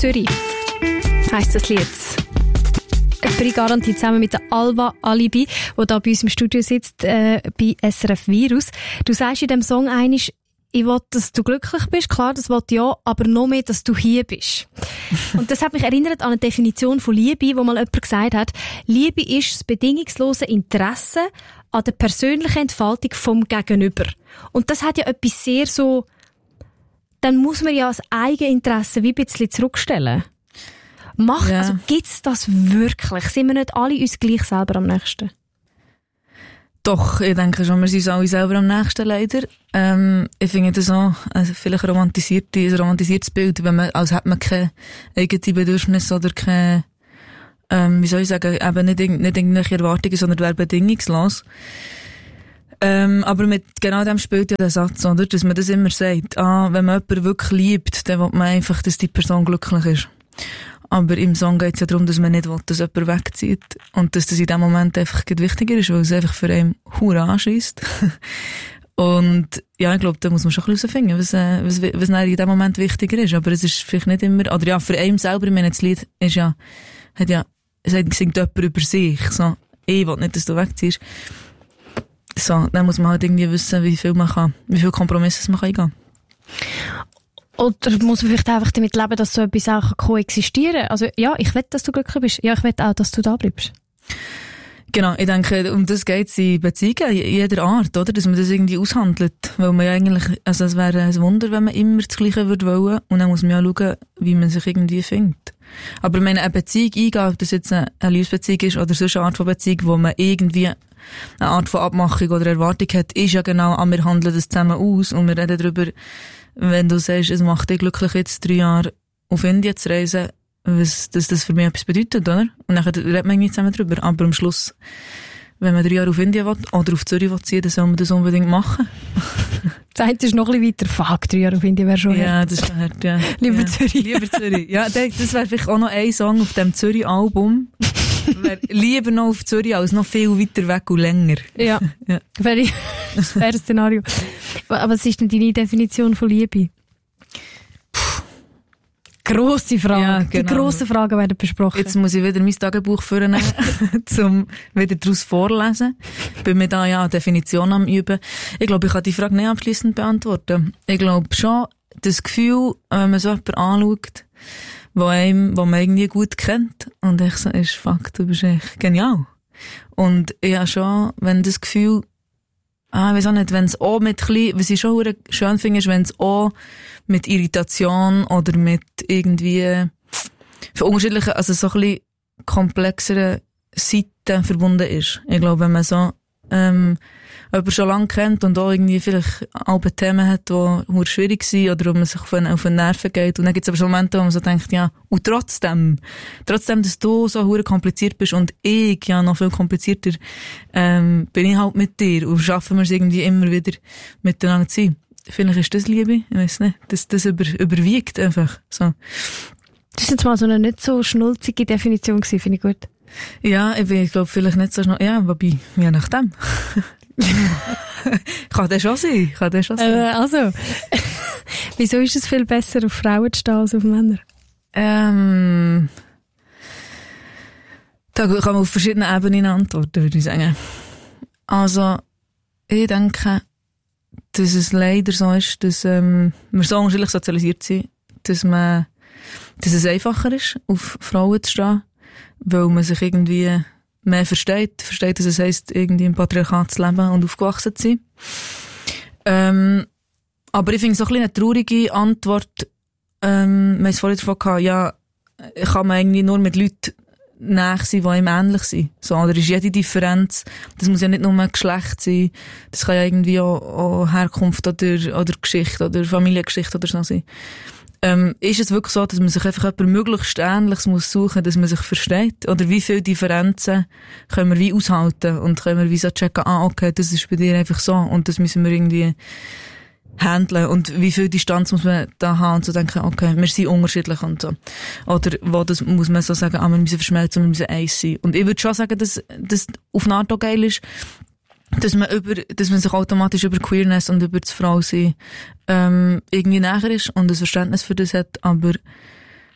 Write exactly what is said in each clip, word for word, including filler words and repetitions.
Zürich heisst das Lied. Free Garantie zusammen mit der Alva Alibi, die da bei uns im Studio sitzt, äh, bei S R F Virus. Du sagst in dem Song einisch, ich will, dass du glücklich bist. Klar, das will ich ja, aber noch mehr, dass du hier bist. Und das hat mich erinnert an eine Definition von Liebe, wo mal jemand gesagt hat, Liebe ist das bedingungslose Interesse an der persönlichen Entfaltung vom Gegenüber. Und das hat ja etwas sehr so, dann muss man ja das Eigeninteresse wie ein bisschen zurückstellen. Macht, ja. Also gibt's das wirklich? Sind wir nicht alle uns gleich selber am nächsten? Doch, ich denke schon, wir sind uns alle selber am nächsten, leider. Ähm, ich finde das auch, also vielleicht romantisierte, ein romantisiertes Bild, wenn man, als hätte man keine eigenen Bedürfnisse oder keine, ähm, wie soll ich sagen, eben nicht, nicht irgendwelche Erwartungen, sondern wäre bedingungslos. Ähm, aber mit genau dem spielt ja der Satz, oder? Dass man das immer sagt. Ah, wenn man jemanden wirklich liebt, dann will man einfach, dass die Person glücklich ist. Aber im Song geht es ja darum, dass man nicht will, dass jemand wegzieht. Und dass das in dem Moment einfach wichtiger ist, weil es einfach für einen Hurra anschießt. Und ja, ich glaube, da muss man schon ein bisschen herausfinden, was, äh, was, was in dem Moment wichtiger ist. Aber es ist vielleicht nicht immer, oder ja, für einen selber, ich meine, das Lied ist ja, hat ja, es singt jemand über sich. So, ich will nicht, dass du wegziehst. So, dann muss man halt irgendwie wissen, wie viel man kann, wie viel Kompromisse man kann eingehen. Oder muss man vielleicht einfach damit leben, dass so etwas auch koexistieren kann? Also, ja, ich will, dass du glücklich bist. Ja, ich will auch, dass du da bleibst. Genau, ich denke, um das geht es in Beziehungen, jeder Art, oder? Dass man das irgendwie aushandelt. Weil man ja eigentlich, also es wäre ein Wunder, wenn man immer das Gleiche würde wollen. Und dann muss man ja schauen, wie man sich irgendwie findet. Aber wenn eine Beziehung eingeht, ob das jetzt eine Liebesbeziehung ist oder sonst eine Art von Beziehung, wo man irgendwie eine Art von Abmachung oder Erwartung hat, ist ja genau, wir handeln das zusammen aus und wir reden darüber, wenn du sagst, es macht dich glücklich, jetzt drei Jahre auf Indien zu reisen, was dass das für mich etwas bedeutet, oder? Und dann redet man nicht zusammen drüber. Aber am Schluss, wenn man drei Jahre auf Indien will, oder auf Zürich will ziehen, dann soll man das unbedingt machen. Das eine ist noch ein bisschen weiter. Fuck, drei Jahre auf Indien wäre schon Ja, hart. Das ist hart, ja. Lieber ja. Zürich. Lieber Zürich. Ja, das wäre vielleicht auch noch ein Song auf dem Zürich-Album. Lieber noch auf Zürich als noch viel weiter weg und länger. Ja, ja. Wäre ein Szenario. Aber was ist denn deine Definition von Liebe? Puh. Grosse Frage. Ja, genau. Die grossen Fragen werden besprochen. Jetzt muss ich wieder mein Tagebuch vornehmen, um wieder daraus vorlesen. Ich bin mir da ja eine Definition am Üben. Ich glaube, ich kann die Frage nicht abschliessend beantworten. Ich glaube schon, das Gefühl, wenn man so jemanden anschaut, wo einem, wo man irgendwie gut kennt, und ich so, ist, fuck, du bist echt genial. Und ich habe schon, wenn das Gefühl, ah, ich weiss auch nicht, wenn es auch mit klein, was ich schon schön finde, ist, wenn es auch mit Irritation oder mit irgendwie, für unterschiedliche, also so ein bisschen komplexeren Seiten verbunden ist. Ich glaube, wenn man so, ähm, jemanden schon lange kennt und auch irgendwie vielleicht alle Themen hat, die schwierig sind oder wo man sich auf den, auf den Nerven geht. Und dann gibt es aber so Momente, wo man so denkt, ja, und trotzdem, trotzdem, dass du so hure kompliziert bist und ich ja noch viel komplizierter, ähm, bin ich halt mit dir und schaffen wir es irgendwie immer wieder miteinander zu sein. Vielleicht ist das Liebe, ich weiss nicht, dass das über, überwiegt einfach, so. Das ist jetzt mal so eine nicht so schnulzige Definition gewesen, finde ich gut. Ja, ich, ich glaube vielleicht nicht so schnell, ja, wobei, je nachdem. Kann das schon sein, kann das schon sein. Äh, also, wieso ist es viel besser, auf Frauen zu stehen als auf Männer? Ähm, da kann man auf verschiedenen Ebenen antworten, würde ich sagen. Also, ich denke, dass es leider so ist, dass ähm, wir so unterschiedlich sozialisiert sind, dass man, dass es einfacher ist, auf Frauen zu stehen, weil man sich irgendwie mehr versteht, versteht, dass es heisst, irgendwie im Patriarchat zu leben und aufgewachsen zu sein. Ähm, aber ich finde so ein bisschen eine traurige Antwort, ähm, wir haben es vorhin davon gehabt, ja, kann man irgendwie nur mit Leuten nahe sein, die ihm ähnlich sind. So, oder ist jede Differenz, das muss ja nicht nur Geschlecht sein, das kann ja irgendwie auch, auch Herkunft oder, oder Geschichte oder Familiengeschichte oder so sein. Ähm, ist es wirklich so, dass man sich einfach jemand möglichst Ähnliches muss suchen, dass man sich versteht? Oder wie viele Differenzen können wir wie aushalten und können wir wie so checken, ah, okay, das ist bei dir einfach so und das müssen wir irgendwie handeln und wie viel Distanz muss man da haben und so denken, okay, wir sind unterschiedlich und so. Oder wo das muss man so sagen, ah, wir müssen verschmelzen, wir müssen eins sein. Und ich würde schon sagen, dass das auf eine Art auch geil ist, dass man über, dass man sich automatisch über Queerness und über das Frausein ähm, irgendwie näher ist und ein Verständnis für das hat, aber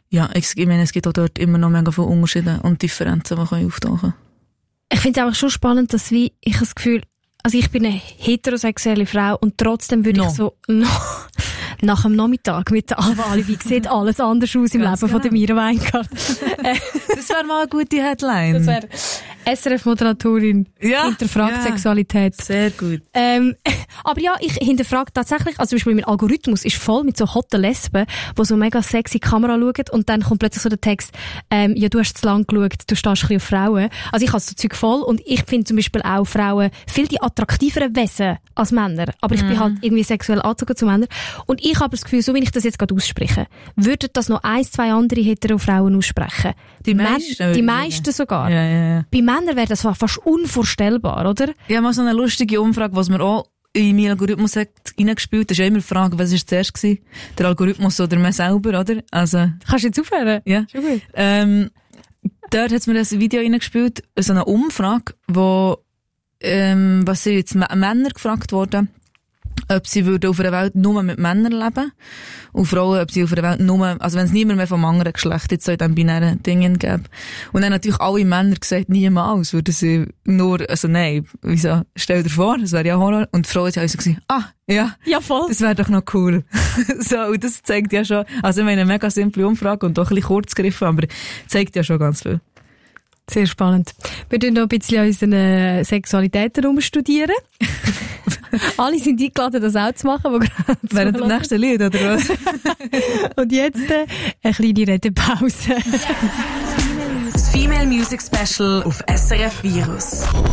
Ja, ich, ich meine, es gibt auch dort immer noch mega viele Unterschiede und Differenzen, die können auftauchen. Ich finde es einfach schon spannend, dass wie, ich habe das Gefühl, also ich bin eine heterosexuelle Frau und trotzdem würde no. ich so noch nach dem Nachmittag mit der Alva Alibi sieht alles anders aus im Ganz Leben genau. von der Mira Weingart. Das wäre mal eine gute Headline. Das wäre S R F-Moderatorin ja, hinterfragt ja. Sexualität. Sehr gut. Ähm, aber ja, ich hinterfrage tatsächlich, also zum Beispiel mein Algorithmus ist voll mit so hotten Lesben, die so mega sexy Kamera schauen und dann kommt plötzlich so der Text, ähm, ja, du hast zu lang geschaut, du stehst ein bisschen auf Frauen. Also ich habe so Zeug voll und ich finde zum Beispiel auch Frauen viel die attraktiveren Wesen als Männer. Aber ich mhm. bin halt irgendwie sexuell angezogen zu Männern. Und ich habe das Gefühl, so wie ich das jetzt gerade ausspreche, würden das noch ein, zwei andere hetero Frauen aussprechen. Die meisten? Men- die meisten sogar. Ja, ja, ja. Bei Männern wäre das fast unvorstellbar, oder? Ja, mal so eine lustige Umfrage, was mir auch in meinen Algorithmus hat reingespielt. Das ist ja immer die Frage, was war zuerst gewesen? Der Algorithmus oder man selber, oder? Also. Kannst du jetzt aufhören? Ja. Schon gut. Ähm, dort hat mir das Video reingespielt, so eine Umfrage, wo, ähm, was sind jetzt M- Männer gefragt worden, ob sie würden auf einer Welt nur mit Männern leben und Frauen, ob sie auf einer Welt nur, also wenn es niemand mehr vom anderen Geschlecht jetzt so in diesen binären Dingen gäbe. Und dann natürlich alle Männer gesagt, niemals würden sie nur, also nein, wieso, stell dir vor, das wäre ja Horror. Und die Frauen haben so gesagt, ah, ja, ja voll. Das wäre doch noch cool. So, und das zeigt ja schon, also ich meine, eine mega simple Umfrage und auch ein bisschen kurz gegriffen, aber zeigt ja schon ganz viel. Sehr spannend. Wir tun noch ein bisschen unsere Sexualitäten umstudieren. Alle sind eingeladen, das auch zu machen. Während dem nächsten Lied, oder was? Und jetzt äh, eine kleine Redepause. Das Female Music Special auf S R F Virus.